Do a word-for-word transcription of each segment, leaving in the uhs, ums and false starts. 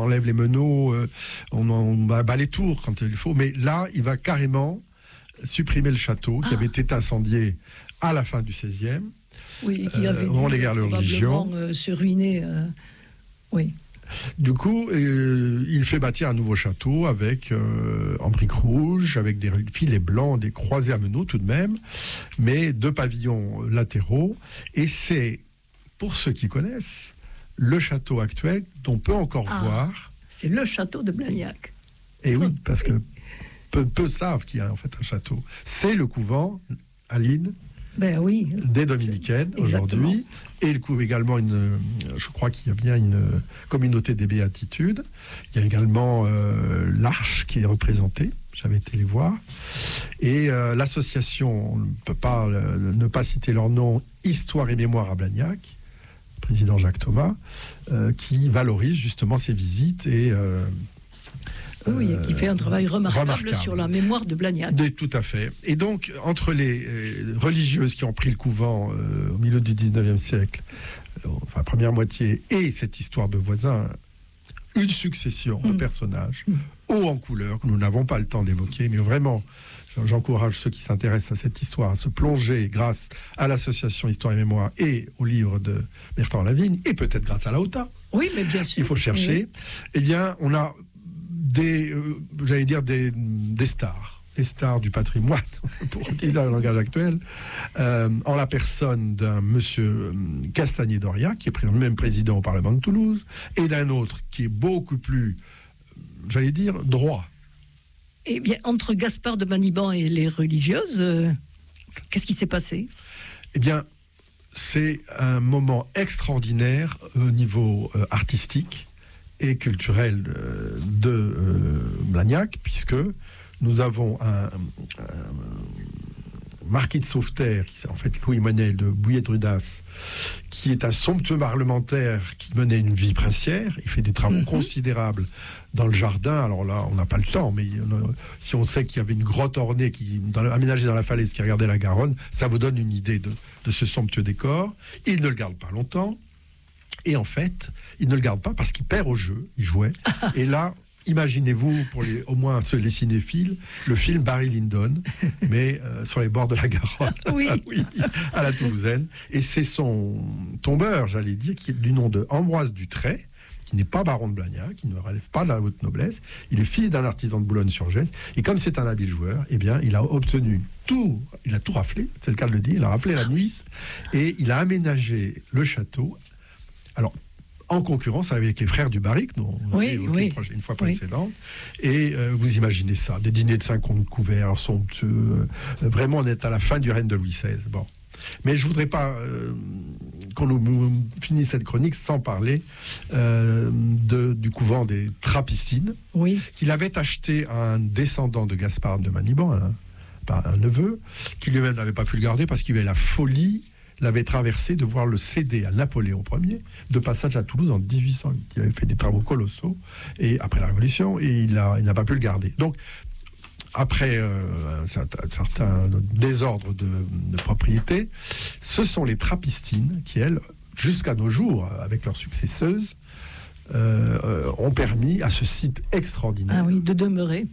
enlève les meneaux, euh, on, on bat les tours quand il faut. Mais là, il va carrément supprimer le château qui ah. avait été incendié à la fin du seizième. Oui, et qui avait euh, dû, les guerres de religion. Euh, se ruiner. Euh, oui. Du coup, euh, il fait bâtir un nouveau château avec euh, en briques rouges, avec des filets blancs, des croisées à meneaux tout de même, mais deux pavillons latéraux. Et c'est, pour ceux qui connaissent, le château actuel dont on peut encore ah, voir. C'est le château de Blagnac. Et oui, parce que peu, peu savent qu'il y a en fait un château. C'est le couvent, Aline. Ben oui. Des Dominicaines aujourd'hui, et il couvre également une, je crois qu'il y a bien une communauté des béatitudes. Il y a également euh, l'Arche qui est représentée. J'avais été les voir. Et euh, l'association, on ne peut pas euh, ne pas citer leur nom, Histoire et Mémoire à Blagnac, président Jacques Thomas, euh, qui valorise justement ces visites et euh, oui, qui fait un travail remarquable, remarquable sur la mémoire de Blagnac. De, tout à fait. Et donc, entre les euh, religieuses qui ont pris le couvent euh, au milieu du dix-neuvième siècle, euh, enfin, première moitié, et cette histoire de voisins, une succession mmh. de personnages, mmh. hauts en couleur, que nous n'avons pas le temps d'évoquer, mais vraiment, j'encourage ceux qui s'intéressent à cette histoire à se plonger grâce à l'association Histoire et Mémoire et au livre de Bertrand Lavigne, et peut-être grâce à la O T A. Oui, mais bien sûr. Il faut chercher. Oui. Eh bien, on a des, euh, j'allais dire des, des stars, des stars du patrimoine, pour utiliser le langage actuel, euh, en la personne d'un monsieur Castagnet-Doria, qui est le même président au Parlement de Toulouse, et d'un autre qui est beaucoup plus, j'allais dire, droit. Eh bien, entre Gaspard de Maniban et les religieuses, euh, qu'est-ce qui s'est passé ? Eh bien, c'est un moment extraordinaire au niveau euh, artistique et culturel euh, de euh, Blagnac, puisque nous avons un, un marquis de Sauveterre, qui c'est en fait Louis-Emmanuel de Bouillet-Drudas, qui est un somptueux parlementaire qui menait une vie princière. Il fait des travaux mm-hmm. considérables dans le jardin. Alors là, on n'a pas le temps, mais euh, si on sait qu'il y avait une grotte ornée qui, dans, aménagée dans la falaise qui regardait la Garonne, ça vous donne une idée de, de ce somptueux décor. Il ne le garde pas longtemps. Et en fait, il ne le garde pas parce qu'il perd au jeu. Il jouait. Et là, imaginez-vous, pour les, au moins ceux, les cinéphiles, le film Barry Lyndon, mais euh, sur les bords de la Garonne, oui. oui, à la Toulousaine. Et c'est son tombeur, j'allais dire, qui est du nom de Ambroise Dutray, qui n'est pas baron de Blagnac, qui ne relève pas de la haute noblesse. Il est fils d'un artisan de Boulogne-sur-Gesse. Et comme c'est un habile joueur, eh bien, il a obtenu tout, il a tout raflé, c'est le cas de le dire, il a raflé la nuit, et il a aménagé le château. Alors, en concurrence avec les frères du Barrique, dont on oui, a évoqué oui, une fois oui. précédente. Et euh, vous imaginez ça, des dîners de cinquante couverts, somptueux. Euh, vraiment, on est à la fin du règne de Louis seize. Bon. Mais je ne voudrais pas euh, qu'on nous, nous finisse cette chronique sans parler euh, de, du couvent des Trappistines, oui. qu'il avait acheté à un descendant de Gaspard de Maniban, un, un neveu, qui lui-même n'avait pas pu le garder parce qu'il avait la folie l'avait traversé de voir le céder à Napoléon Ier de passage à Toulouse en dix-huit cent huit. Il avait fait des travaux colossaux et après la Révolution, et il, a, il n'a pas pu le garder. Donc, après euh, un certain désordre de, de propriété, ce sont les Trappistines qui, elles, jusqu'à nos jours, avec leurs successeuses, euh, ont permis à ce site extraordinaire ah oui, de demeurer.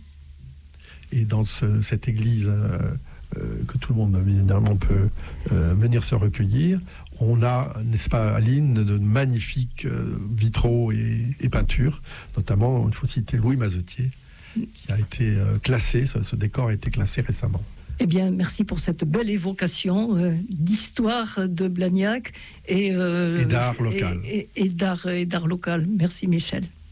Et dans ce, cette église... Euh, Euh, que tout le monde évidemment peut euh, venir se recueillir. On a, n'est-ce pas Aline, de magnifiques euh, vitraux et, et peintures, notamment, il faut citer Louis Mazetier, qui a été euh, classé, ce, ce décor a été classé récemment. Eh bien, merci pour cette belle évocation euh, d'histoire de Blagnac et, euh, et d'art local. Et, et, et, d'art, et d'art local. Merci Michel.